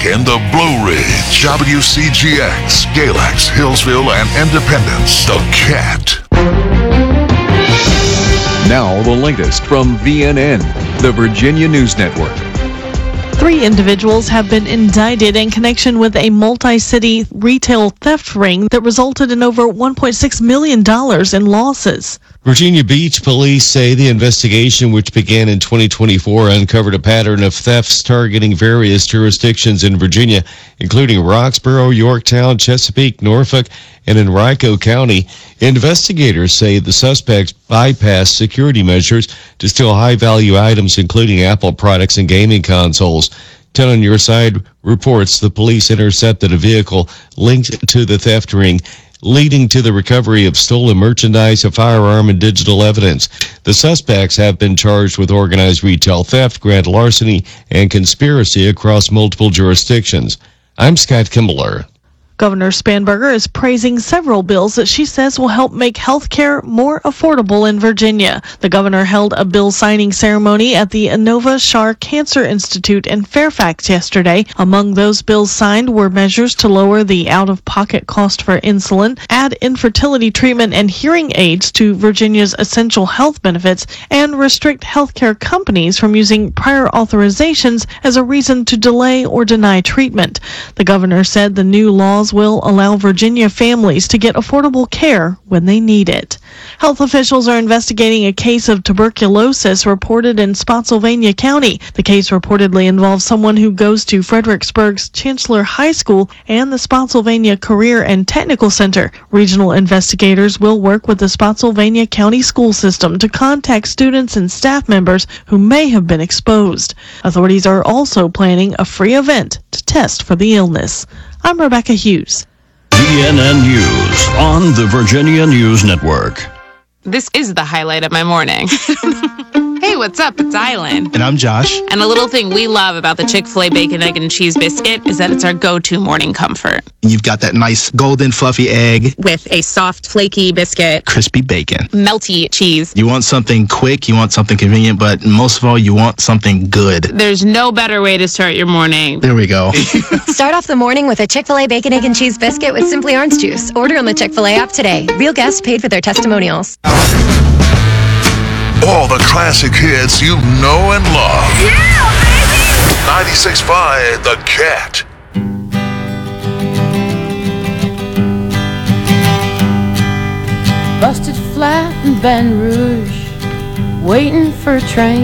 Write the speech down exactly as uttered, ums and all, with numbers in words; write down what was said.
in the Blue Ridge, W C G X, Galax, Hillsville, and Independence. The Cat. Now the latest from V N N, the Virginia News Network. Three individuals have been indicted in connection with a multi-city retail theft ring that resulted in over one point six million dollars in losses. Virginia Beach police say the investigation, which began in twenty twenty-four, uncovered a pattern of thefts targeting various jurisdictions in Virginia, including Roxborough, Yorktown, Chesapeake, Norfolk, and Henrico County. Investigators say the suspects bypassed security measures to steal high-value items, including Apple products and gaming consoles. ten on Your Side reports the police intercepted a vehicle linked to the theft ring, leading to the recovery of stolen merchandise, a firearm, and digital evidence. The suspects have been charged with organized retail theft, grand larceny, and conspiracy across multiple jurisdictions. I'm Scott Kimbler. Governor Spanberger is praising several bills that she says will help make health care more affordable in Virginia. The governor held a bill signing ceremony at the Inova Shar Cancer Institute in Fairfax yesterday. Among those bills signed were measures to lower the out-of-pocket cost for insulin, add infertility treatment and hearing aids to Virginia's essential health benefits, and restrict healthcare companies from using prior authorizations as a reason to delay or deny treatment. The governor said the new laws will allow Virginia families to get affordable care when they need it. Health officials are investigating a case of tuberculosis reported in Spotsylvania County. The case reportedly involves someone who goes to Fredericksburg's Chancellor High School and the Spotsylvania Career and Technical Center. Regional investigators will work with the Spotsylvania County school system to contact students and staff members who may have been exposed. Authorities are also planning a free event to test for the illness. I'm Rebecca Hughes. V N N News on the Virginia News Network. This is the highlight of my morning. Hey, what's up? It's Island. And I'm Josh. And a little thing we love about the Chick-fil-A Bacon, Egg, and Cheese Biscuit is that it's our go-to morning comfort. You've got that nice golden fluffy egg with a soft, flaky biscuit, crispy bacon, melty cheese. You want something quick, you want something convenient, but most of all, you want something good. There's no better way to start your morning. There we go. Start off the morning with a Chick-fil-A Bacon, Egg, and Cheese Biscuit with Simply Orange Juice. Order on the Chick-fil-A app today. Real guests paid for their testimonials. All the classic hits you know and love. Yeah, baby! ninety-six point five The Cat. Busted flat in Baton Rouge, waiting for a train.